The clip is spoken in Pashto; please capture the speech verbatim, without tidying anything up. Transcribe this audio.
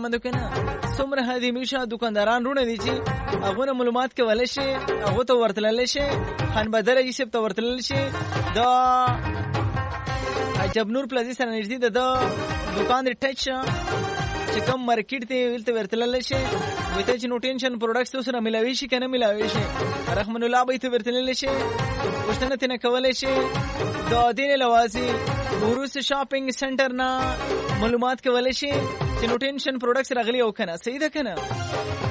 مند کنه څومره هدي میشه دکانداران رونه دي چې هغه معلومات کولای شي هغه ته ورتلل شي خان بدر یوسف ته ورتلل شي دا عجب نور پلازي سره نږدې ده دکان دی ټچ چې کوم مارکیټ ته ولته ورتلل شي وته چې نو ټینشن پروډکټس سره ملاوي شي کنه ملاوي شي رحمان الله به ته ورتلل شي وښتنه تنه کولای شي دا دین لوازي ورس شاپینګ سنټر نه معلومات کولای شي چې نو ټینشن پروډکټس راغلي او کنه صحیح ده کنه